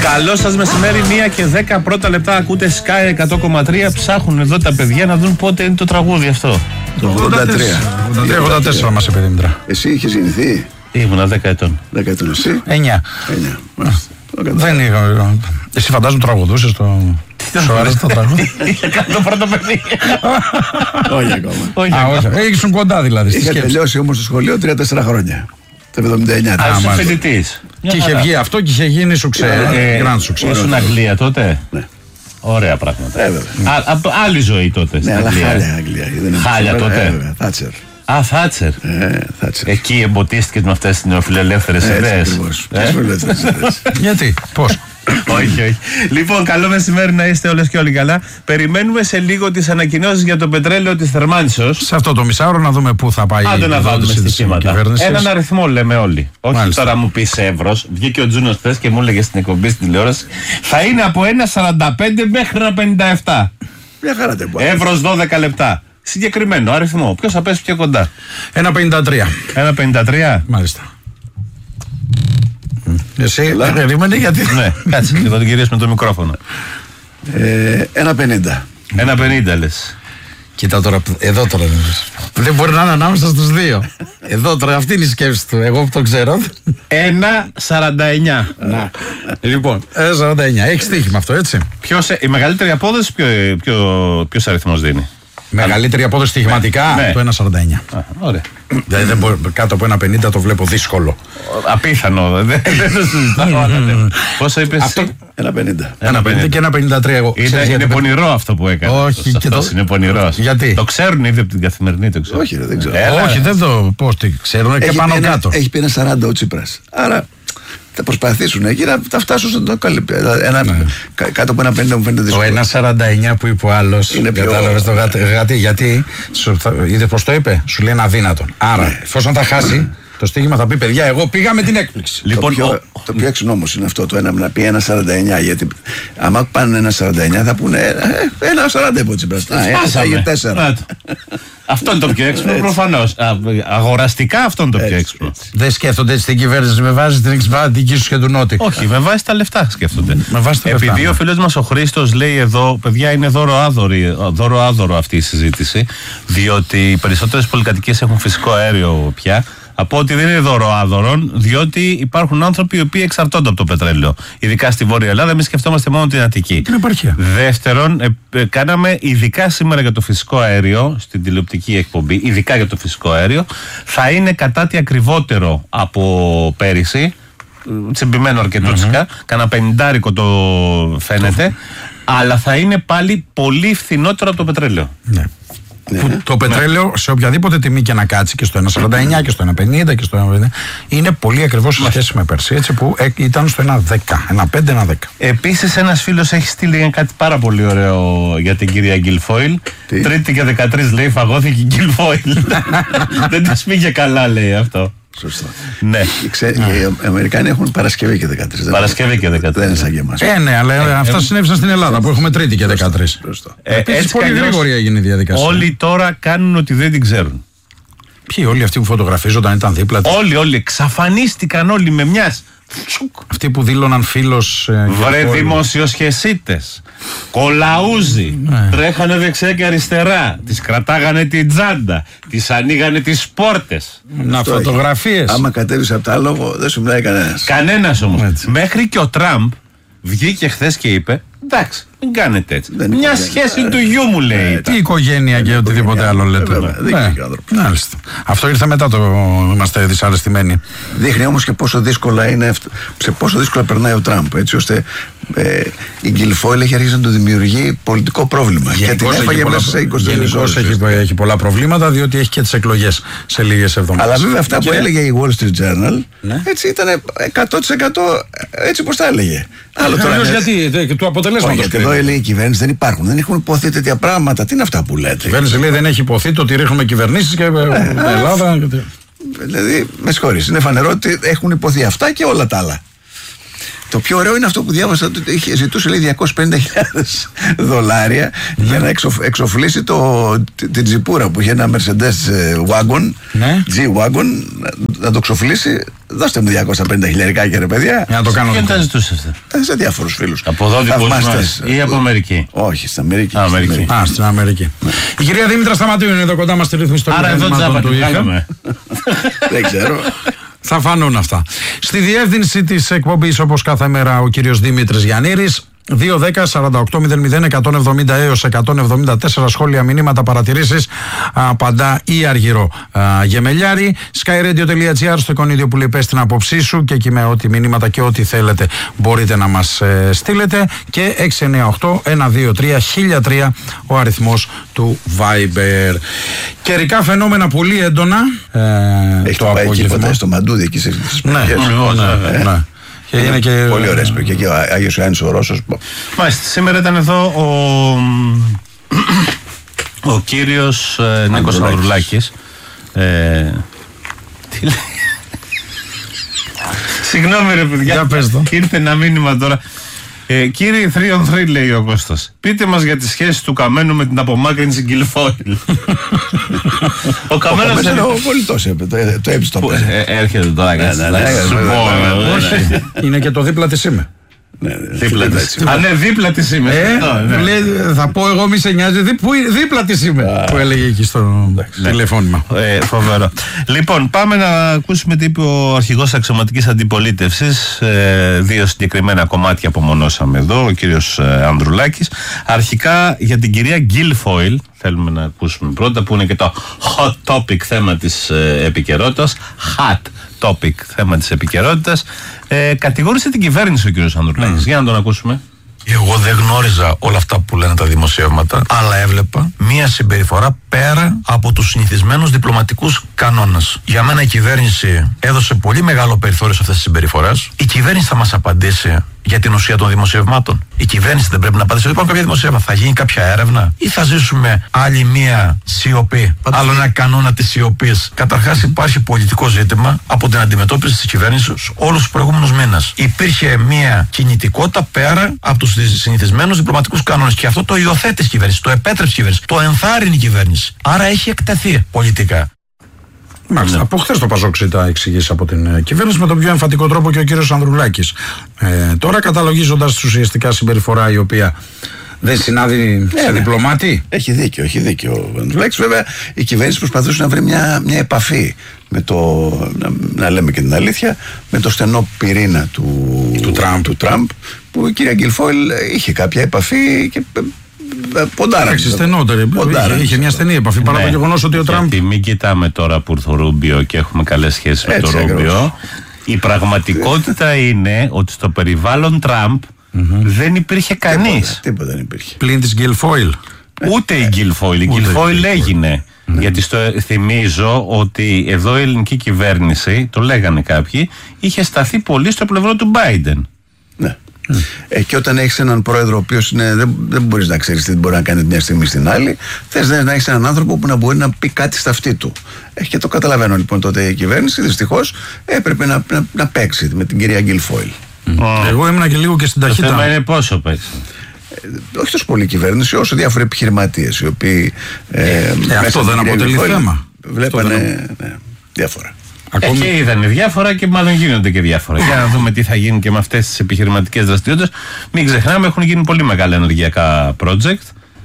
Καλό σας μεσημέρι, 1 και 10 πρώτα λεπτά. Ακούτε Sky 100,3. Ψάχνουν εδώ τα παιδιά να δουν πότε είναι το τραγούδι αυτό. Το 83 μας είπε Δήμητρα. Εσύ είχες γεννηθεί? Ήμουνα 10 ετών. 10 ετών εσύ? 9. Δεν είχα. Εσύ φαντάζομαι τραγουδούσες το. Σου άρεσε το τραγούδι? Είχα το πρώτο παιδί. Όχι ακόμα. Όχι. Ήσουν κοντά δηλαδή. Είχα τελειώσει όμως το σχολείο 3-4 χρόνια. Το 79. Ήσουν φοιτητής. Και είχε βγει αυτό και είχε γίνει σου ξέρω. Ήσουν Αγγλία τότε? Ναι. Ωραία πράγματα. Άλλη ζωή τότε. Ναι, αλλά χάλια Αγγλία. Χάλια τότε. Θάτσερ. Α, Θάτσερ. Εκεί εμποτίστηκες με αυτές τις νεοφιλελεύθερες ιδέες. Γιατί, πώς? Όχι. Λοιπόν, καλό μεσημέρι να είστε όλες και όλοι καλά. Περιμένουμε σε λίγο τις ανακοινώσεις για το πετρέλαιο της Θερμάνσος. Σε αυτό το μισάωρο να δούμε πού θα πάει η επιδότηση της κυβέρνησης. Έναν αριθμό λέμε όλοι. Όχι Μάλιστα. Τώρα μου πεις εύρος. Βγήκε ο Τζούνος χθες και μου έλεγε στην εκπομπή στην τηλεόραση. Θα είναι από 1,45 μέχρι 1,57. Μια χαρά δεν μπορεί. Εύρος 12 λεπτά. Συγκεκριμένο αριθμό. Ποιος θα πέσει πιο κοντά? 1,53. 1,53. Μάλιστα. Εσύ περίμενε γιατί. Ναι, κάτσε και θα τον κυρίες με το μικρόφωνο. 1,50. 1,50 λες. Κοίτα τώρα, εδώ τώρα. Δεν μπορεί να είναι ανάμεσα στους δύο. Εδώ τώρα, αυτή είναι η σκέψη του. Εγώ που το ξέρω. 1,49. Να. Λοιπόν, 1,49. Έχει στοίχημα αυτό, έτσι. Η μεγαλύτερη απόδοση ποιος αριθμός δίνει? Μεγαλύτερη απόδοση στοιχηματικά το 1,49. Ωραία. Δηλαδή δεν μπορεί, κάτω από 1,50 το βλέπω δύσκολο. Απίθανο, δεν το συζητάω. Πόσο είπες εσύ? 1,50. 1,50 και 1,53 εγώ. Είναι πονηρό αυτό που έκανε. Όχι, αυτός είναι πονηρός. Γιατί? Το ξέρουν ήδη από την Καθημερινή, το ξέρουν. Όχι, δεν ξέρω. Όχι, δεν το. Πώς τι ξέρουν και πάνω κάτω. Έχει πει 1,40 ο Τσίπρας. Άρα θα προσπαθήσουν εκεί να τα φτάσουν στον καλύπτει. Κάτω από 1,50 μου φαίνεται δύσκολο. Το 1,49 που είπε ο άλλος. Κατάλαβες το γάτι. Γιατί είδες πως το είπε, σου λέει είναι αδύνατον. Άρα, εφόσον θα χάσει, το στοίχημα θα πει παιδιά, εγώ πήγα με την έκπληξη. Λοιπόν, το πιο έξυπνο όμως είναι αυτό, το ένα να πει 1,49. Γιατί άμα πάνε 1,49 θα πούνε 1,40 από Τσίπρας. Σπάσαμε. 4. Αυτό είναι το πιο έξυπνο, προφανώς. Αγοραστικά αυτό είναι το πιο έξυπνο. Δεν σκέφτονται έτσι την κυβέρνηση, με βάζει την εξυπηρετική σου και του Νότι. Όχι, με βάζει τα λεφτά σκέφτονται. Επειδή ο φίλος μας ο Χρήστος λέει εδώ, παιδιά, είναι δώρο-άδωρο αυτή η συζήτηση, διότι οι περισσότερες πολυκατοικίες έχουν φυσικό αέριο πια. Από ότι δεν είναι δώρο-άδωρον, διότι υπάρχουν άνθρωποι οι οποίοι εξαρτώνται από το πετρέλαιο. Ειδικά στη Βόρεια Ελλάδα, εμείς σκεφτόμαστε μόνο την Αττική. Την επαρχία. Δεύτερον, κάναμε ειδικά σήμερα για το φυσικό αέριο, στην τηλεοπτική εκπομπή, ειδικά για το φυσικό αέριο, θα είναι κατά τι ακριβότερο από πέρυσι. Τσιμπημένο αρκετούτσικα, κάνα 50 το φαίνεται, αλλά θα είναι πάλι πολύ φθηνότερο από το πετρέλαιο. Ναι. Το πετρέλαιο σε οποιαδήποτε τιμή και να κάτσει, και στο 1,49 και στο 1,50 και στο 1,50, είναι πολύ ακριβώς σε σχέση με πέρσι, έτσι, που ήταν στο 1,10, 1,5, 1,10. Επίσης ένας φίλος έχει στείλει κάτι πάρα πολύ ωραίο για την κυρία Γκιλφόιλ. Τρίτη και 13 λέει φαγώθηκε η Γκιλφόιλ. Δεν της πήγε καλά, λέει αυτό. Σωστό. Ναι. Οι Αμερικάνοι έχουν Παρασκευή και 13. Παρασκευή και 13. Δεν είναι σαν και εμάς. Ναι, αλλά αυτά συνέβησαν στην Ελλάδα που έχουμε Τρίτη και 13. Έτσι πολύ γρήγορα έγινε η διαδικασία. Όλοι τώρα κάνουν ότι δεν την ξέρουν. Ποιοι, όλοι αυτοί που φωτογραφίζονταν, ήταν δίπλα τους? Όλοι, εξαφανίστηκαν όλοι με μιας. Αυτοί που δήλωναν φίλος. Βρε δημοσιοσχεσίτες, κολαούζοι, τρέχανε δεξιά και αριστερά, τις κρατάγανε την τσάντα, τις ανοίγανε τις πόρτες. Να φωτογραφίες. Άμα κατέβεις από τα άλογο δεν σου μιλάει κανένας. Κανένας όμως. Μέχρι και ο Τραμπ βγήκε χθες και είπε, εντάξει, μην κάνετε έτσι. Μια σχέση του γιού μου, λέει. Τι οικογένεια και οτιδήποτε άλλο λέτε. Μάλιστα. Αυτό ήρθε μετά το είμαστε δυσαρεστημένοι. Δείχνει όμως και πόσο δύσκολα είναι, σε πόσο δύσκολα περνάει ο Τραμπ. Έτσι ώστε η Γκιλφόιλ έχει αρχίσει να του δημιουργεί πολιτικό πρόβλημα. Και την έφαγε μέσα σε 20 ώρες. Έχει πολλά προβλήματα, διότι έχει και τις εκλογές σε λίγες εβδομάδες. Αλλά βέβαια αυτά που έλεγε η Wall Street Journal έτσι ήταν 100% έτσι πως τα έλεγε. Άλλο τώρα. Γιατί του αποτελέσματος. Γιατί εδώ λέει η κυβέρνηση δεν υπάρχουν. Δεν έχουν υποθεί τέτοια πράγματα. Τι είναι αυτά που λέτε? Η κυβέρνηση λέει δεν έχει υποθεί το ότι ρίχνουμε κυβερνήσεις και Ελλάδα. Δηλαδή, με συγχωρείς, είναι φανερό ότι έχουν υποθεί αυτά και όλα τα άλλα. Το πιο ωραίο είναι αυτό που διάβασα, ότι ζητούσε λέει $250,000 για να εξοφλήσει την τζιπούρα που είχε ένα Mercedes Wagon, G-Wagon, να το εξοφλήσει Δώστε μου 250.000 ρε παιδιά. Για να το κάνω. Και τα ζητούσατε. Σε διάφορους φίλους. Από εδώ δικούς μας ή από Αμερική? Όχι, στην Αμερική. Στην Αμερική. Η κυρία Δήμητρα Σταματίου είναι εδώ κοντά μας στη ρύθμιση των μηχανημάτων του είχαμε. Δεν ξέρω. Θα φανούν αυτά. Στη διεύθυνση της εκπομπής, όπως κάθε μέρα, ο κύριος Δημήτρης Γιαννήρης. 2-10-48-00-170 έως 174 σχόλια, μηνύματα, παρατηρήσεις, απαντά ή Αργυρό Γεμελιάρη. skyradio.gr, στο εικονίδιο που λέει πες την άποψή σου, και εκεί με ό,τι μηνύματα και ό,τι θέλετε μπορείτε να μας στείλετε. Και 698-123-1003 ο αριθμός του Viber. Καιρικά φαινόμενα πολύ έντονα. Έχει το πάει εκεί ποτέ στο Μαντούδι εκεί σε ναι. Και πολύ ωραίες και εκεί ο Άγιος Ιωάννης ο Ρώσος. Μάλιστα, σήμερα ήταν εδώ ο κύριος Νίκος Ανδρουλάκης. Τι λέει? Συγγνώμη ρε παιδιά, ήρθε ένα μήνυμα τώρα. Κύριε 3-on-3, λέει ο Κώστας, πείτε μας για τις σχέσεις του Καμένου με την απομάκρυνση Γκιλφόιλ. Ο Καμένος είναι ο πολιτός, το έψητο. Έρχεται τώρα κάτι. Είναι και το δίπλα της είμαι. Δίπλα της είμαι. Θα πω εγώ, μη σε νοιάζει, δίπλα της είμαι, που έλεγε εκεί στο τηλεφώνημα. Φοβερό. Λοιπόν, πάμε να ακούσουμε τι είπε ο αρχηγός αξιωματικής αντιπολίτευσης. Δύο συγκεκριμένα κομμάτια απομονώσαμε εδώ, ο κύριος Ανδρουλάκης. Αρχικά για την κυρία Γκιλφόιλ θέλουμε να ακούσουμε πρώτα, που είναι και το hot topic θέμα της επικαιρότητας. Hot topic θέμα της επικαιρότητας. Κατηγόρησε την κυβέρνηση ο κύριος Ανδρουλάκης. Για να τον ακούσουμε. Εγώ δεν γνώριζα όλα αυτά που λένε τα δημοσιεύματα, αλλά έβλεπα μία συμπεριφορά πέρα από τους συνηθισμένους διπλωματικούς κανόνες. Για μένα η κυβέρνηση έδωσε πολύ μεγάλο περιθώριο σε αυτές τις συμπεριφορές. Η κυβέρνηση θα μας απαντήσει για την ουσία των δημοσιευμάτων. Η κυβέρνηση δεν πρέπει να απαντήσει ότι υπάρχουν κάποια δημοσιεύματα. Θα γίνει κάποια έρευνα ή θα ζήσουμε άλλη μία σιωπή, άλλο ένα κανόνα της σιωπής? Καταρχάς, υπάρχει πολιτικό ζήτημα από την αντιμετώπιση της κυβέρνησης όλους τους προηγούμενους μήνες. Υπήρχε μία κινητικότητα πέρα από τους συνηθισμένους διπλωματικούς κανόνες και αυτό το υιοθέτησε η κυβέρνηση, το επέτρεψε η κυβέρνηση, το ενθάρρυνε η κυβέρνηση. Άρα έχει εκτεθεί πολιτικά. Μάλιστα. Από χθες το Παζόξι τα εξηγήσει από την κυβέρνηση με τον πιο εμφατικό τρόπο και ο κύριος Ανδρουλάκης. Τώρα, καταλογίζοντας ουσιαστικά συμπεριφορά η οποία δεν συνάδει σε διπλωμάτη. Έχει δίκιο ο Ανδρουλάκης. Βέβαια, η κυβέρνηση προσπαθούσε να βρει μια επαφή με να λέμε και την αλήθεια, με το στενό πυρήνα του Τραμπ, που η κυρία Γκιλφόιλ είχε κάποια επαφή και ποντάρα. Στενότερη. Είχε μια στενή επαφή παρά το γεγονός ότι ο Τραμπ. Γιατί μην κοιτάμε τώρα που ήρθε ο Ρούμπιο και έχουμε καλές σχέσεις με τον Ρούμπιο. Η πραγματικότητα είναι ότι στο περιβάλλον Τραμπ δεν υπήρχε κανείς. Τίποτα δεν υπήρχε. Πλην της Γκιλφόιλ. Ούτε η Γκιλφόιλ. Η Γκιλφόιλ έγινε. Γιατί θυμίζω ότι εδώ η ελληνική κυβέρνηση, το λέγανε κάποιοι, είχε σταθεί πολύ στο πλευρό του Μπάιντεν. Ναι. Και όταν έχεις έναν πρόεδρο ο οποίος δεν μπορείς να ξέρεις τι μπορεί να κάνει μια στιγμή στην άλλη, θες να έχεις έναν άνθρωπο που να μπορεί να πει κάτι στα αυτή του. Και το καταλαβαίνω λοιπόν τότε η κυβέρνηση δυστυχώς έπρεπε να παίξει με την κυρία Γκιλφόιλ. Εγώ ήμουν και λίγο και στην ταχύτητα. Το θέμα είναι πόσο παίξει. Όχι τόσο πολύ η κυβέρνηση, όσο διάφοροι επιχειρηματίες οι οποίοι. Αυτό δεν αποτελεί θέμα. Βλέπανε διάφορα. Και είδανε διάφορα και μάλλον γίνονται και διάφορα. Για να δούμε τι θα γίνει και με αυτές τις επιχειρηματικές δραστηριότητες. Μην ξεχνάμε, έχουν γίνει πολύ μεγάλα ενεργειακά project.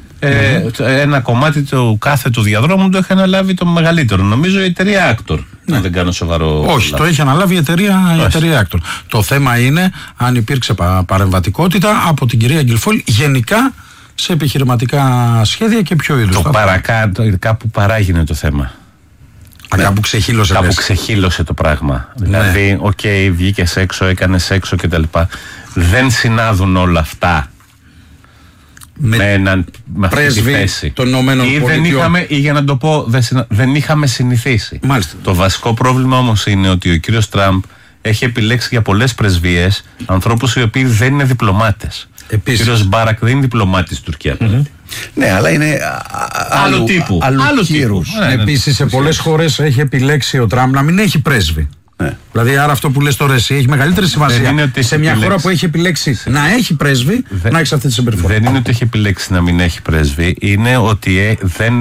Ένα κομμάτι του κάθε του διαδρόμου το έχει αναλάβει το μεγαλύτερο. Νομίζω η εταιρεία Actor. Αν δεν κάνω σοβαρό. Όχι, το έχει αναλάβει η εταιρεία Actor. Το θέμα είναι αν υπήρξε παρεμβατικότητα από την κυρία Γκιλφόιλ γενικά σε επιχειρηματικά σχέδια και ποιο είδους. Το παρακάτω, κάπου παράγινε το θέμα. Κάπου ξεχύλωσε. Κάπου ξεχύλωσε το πράγμα. Δηλαδή, βγήκες έξω, έκανες έξω κτλ. Δεν συνάδουν όλα αυτά με αυτή τη θέση. Των Ηνωμένων Πολιτειών. Ή για να το πω, δεν είχαμε συνηθίσει. Μάλιστα. Το βασικό πρόβλημα όμως είναι ότι ο κύριος Τραμπ έχει επιλέξει για πολλές πρεσβείες ανθρώπους οι οποίοι δεν είναι διπλωμάτες. Ο κύριος Μπάρακ δεν είναι διπλωμάτης της Τουρκίας. Ναι, αλλά είναι άλλου τύπου. Άλλου κύρους. Επίσης, σε πολλές χώρες έχει επιλέξει ο Τραμπ να μην έχει πρέσβη. Ναι. Δηλαδή, άρα αυτό που λες τώρα εσύ έχει μεγαλύτερη σημασία σε μια χώρα που έχει επιλέξει να έχει πρέσβη, να έχει αυτή τη συμπεριφορά. Δεν είναι ότι έχει επιλέξει να μην έχει πρέσβη, είναι ότι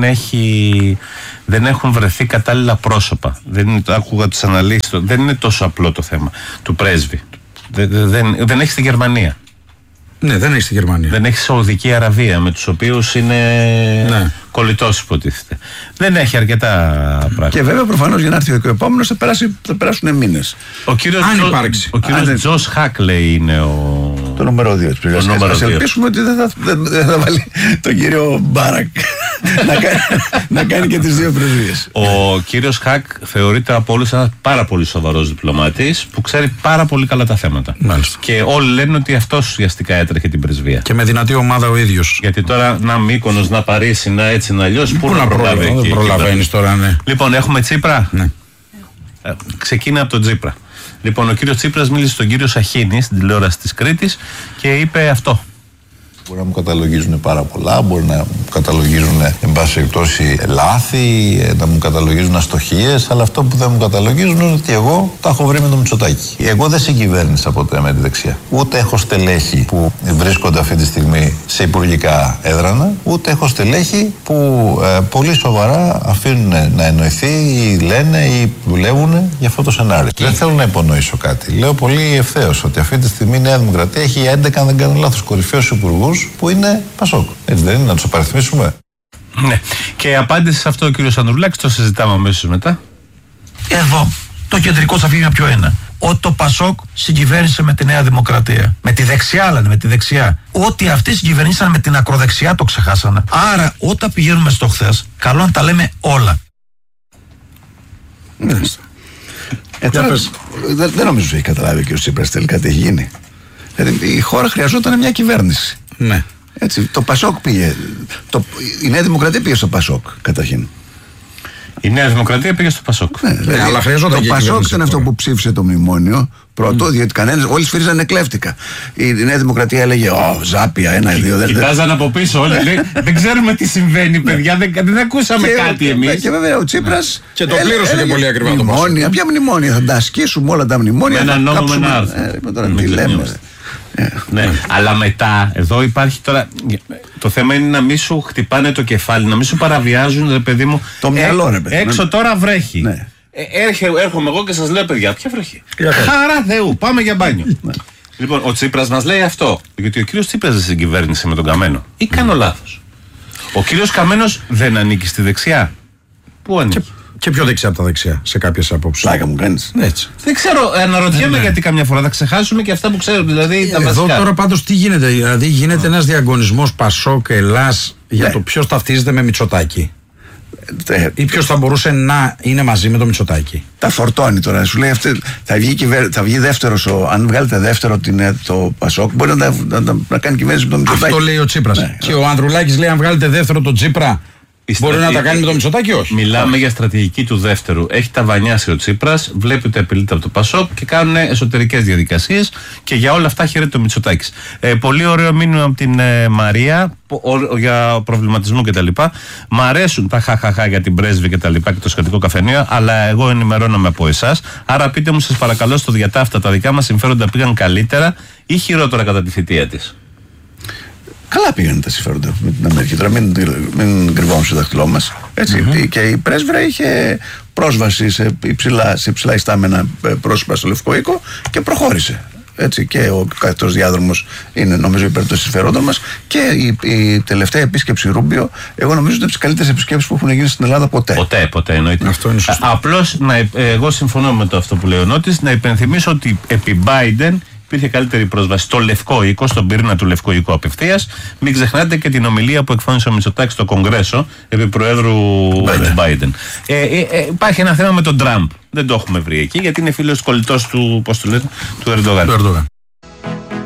δεν έχουν βρεθεί κατάλληλα πρόσωπα. Άκουγα τις αναλύσεις, δεν είναι τόσο απλό το θέμα του πρέσβη. Δεν έχει στη Γερμανία. Ναι, δεν έχει στη Γερμανία. Δεν έχει Σαουδική Αραβία, με τους οποίους είναι κολλητός, υποτίθεται. Δεν έχει αρκετά πράγματα. Και βέβαια προφανώς για να έρθει ο επόμενος θα περάσουν μήνες. Ο κύριος Τζος Χάκλεϊ είναι το νούμερο 2 της πληρωμής. Ας ελπίσουμε ότι δεν θα βάλει τον κύριο Μπάρακ να κάνει και τις δύο πρεσβείες. Ο κύριος Χακ θεωρείται από όλους ένας πάρα πολύ σοβαρός διπλωμάτης που ξέρει πάρα πολύ καλά τα θέματα. Μάλιστα. Και όλοι λένε ότι αυτός ουσιαστικά έτρεχε την πρεσβεία. Και με δυνατή ομάδα ο ίδιος. Γιατί τώρα να Μύκονος, να Παρίσι, να έτσι, να αλλιώς, πού να προλάβει εκεί. Δεν προλαβαίνεις τώρα, ναι. Λοιπόν, έχουμε Τσίπρα. Ναι. Ξεκίνα από τον Τσίπρα. Λοιπόν, ο κύριος Τσίπρας μίλησε στον κύριο Σαχίνη στην τηλεόραση της Κρήτης και είπε αυτό. Μπορεί να μου καταλογίζουν πάρα πολλά, μπορεί να μου καταλογίζουν εν πάση περιπτώσει λάθη, να μου καταλογίζουν αστοχίες, αλλά αυτό που δεν μου καταλογίζουν είναι ότι εγώ τα έχω βρει με το Μητσοτάκη. Εγώ δεν συγκυβέρνησα ποτέ με τη δεξιά. Ούτε έχω στελέχη που βρίσκονται αυτή τη στιγμή σε υπουργικά έδρανα, ούτε έχω στελέχη που πολύ σοβαρά αφήνουν να εννοηθεί ή λένε ή δουλεύουν για αυτό το σενάριο. Δεν θέλω να υπονοήσω κάτι. Λέω πολύ ευθέως ότι αυτή τη στιγμή η Νέα Δημοκρατία έχει 11, αν δεν κάνω λάθος, κορυφαίους υπουργούς που είναι Πασόκ. Έτσι δεν είναι, να τους απαριθμίσουμε? Ναι. Και η απάντηση σε αυτό ο κύριος Ανδρουλάκης, το συζητάμε αμέσως μετά. Εδώ το κεντρικό θα φύγει πιο ένα. Ότι το Πασόκ συγκυβέρνησε με τη Νέα Δημοκρατία. Με τη δεξιά, λένε, με τη δεξιά. Ότι αυτοί συγκυβερνήσαν με την ακροδεξιά το ξεχάσανε. Άρα, όταν πηγαίνουμε στο χθες, καλό να τα λέμε όλα. Δεν νομίζω ότι έχει καταλάβει ο κ. Τσίπρας τελικά τι έχει γίνει. Δηλαδή η χώρα χρειαζόταν μια κυβέρνηση. Ναι. Έτσι, το Πασόκ πήγε. Η Νέα Δημοκρατία πήγε στο Πασόκ καταρχήν. Η Νέα Δημοκρατία πήγε στο Πασόκ. Ναι, αλλά χρειαζόταν. Το Πασόκ ήταν αυτό που ψήφισε το μνημόνιο πρώτο, διότι όλοι σφύριζαν κλέφτηκα. Η Νέα Δημοκρατία έλεγε Ζάπια, 1-2. Κοιτάζαν από πίσω όλοι. Δεν ξέρουμε τι συμβαίνει, παιδιά. Δεν ακούσαμε κάτι εμείς. Και βέβαια ο Τσίπρας. Και το πλήρωσε και πολύ ακριβά το μνημόνια. Ποια μνημόνια? Θα τα ασκήσουμε όλα τα μνημόνια. Με ένα νόμο με ένα άρθρο. Τώρα τι λέμε. Ναι, αλλά μετά, εδώ υπάρχει τώρα. Το θέμα είναι να μην σου χτυπάνε το κεφάλι, να μην σου παραβιάζουν, ρε παιδί μου. Το μυαλό, ρε παιδί. Έξω τώρα βρέχει. Ναι. Έρχομαι εγώ και σας λέω, παιδιά, ποια βρέχει? Χαρά Θεού, πάμε για μπάνιο. Λοιπόν, ο Τσίπρας μας λέει αυτό. Γιατί ο κύριος Τσίπρας δεν συγκυβέρνησε με τον Καμένο. Ή κάνω λάθος? Ο κύριος Καμένος δεν ανήκει στη δεξιά. Πού ανήκει? Και πιο δεξιά από τα δεξιά, σε κάποιες απόψεις. Πλάκα μου κάνεις. Έτσι. Δεν ξέρω, αναρωτιέμαι γιατί καμιά φορά θα ξεχάσουμε και αυτά που ξέρουμε. Δηλαδή τα βασικά. Εδώ τώρα πάντως τι γίνεται? Δηλαδή γίνεται ένας διαγωνισμός Πασόκ, Ελλάς για το ποιος ταυτίζεται με Μητσοτάκη. Ή ποιος θα μπορούσε να είναι μαζί με το Μητσοτάκη. Τα φορτώνει τώρα. Σου λέει θα βγει δεύτερος. Αν βγάλετε δεύτερο το Πασόκ, μπορεί να κάνει κυβέρνηση με τον Μητσοτάκη. Αυτό λέει ο Τσίπρας. Ναι. Και ο Ανδρουλάκης λέει: αν βγάλετε δεύτερο τον Τσίπρα, μπορεί να τα κάνει με τον Μητσοτάκη, όχι? Μιλάμε για στρατηγική του δεύτερου. Έχει ταβανιάσει ο Τσίπρας, βλέπει ότι απειλείται από το Πασόκ και κάνουν εσωτερικές διαδικασίες και για όλα αυτά χαίρεται ο Μητσοτάκης. Πολύ ωραίο μήνυμα από την Μαρία για προβληματισμό κτλ. Μ' αρέσουν τα χαχαχά για την πρέσβη κτλ. Και το σχετικό καφενείο, αλλά εγώ ενημερώνομαι από εσάς. Άρα πείτε μου, σας παρακαλώ, στο διατάφτα τα δικά μας συμφέροντα πήγαν καλύτερα ή χειρότερα κατά τη θητεία της? Καλά πήγαν τα συμφέροντα με την Αμερική. Τώρα μην κρυβόμαστε στο δάχτυλό μας. Και η πρέσβυρα είχε πρόσβαση σε υψηλά ιστάμενα πρόσωπα στο Λευκό Οίκο και προχώρησε. Έτσι, και ο καθετός διάδρομος είναι νομίζω υπέρ των συμφερόντων μας. Και η τελευταία επίσκεψη Ρούμπιο, εγώ νομίζω είναι από τις καλύτερες επισκέψεις που έχουν γίνει στην Ελλάδα ποτέ. Ποτέ εννοείται. Αυτό είναι σωστό. Απλώς, εγώ συμφωνώ με το αυτό που λέει ο Νότης, να υπενθυμίσω ότι επί Biden υπήρχε καλύτερη πρόσβαση στο Λευκό Οίκο, στον πυρήνα του Λευκού Οίκου απευθείας. Μην ξεχνάτε και την ομιλία που εκφώνησε ο Μητσοτάκης στο Κογκρέσο επί Προέδρου Biden. Υπάρχει ένα θέμα με τον Τραμπ. Δεν το έχουμε βρει εκεί, γιατί είναι φίλος κολλητός του, πώς το λένε, του Ερντογάν.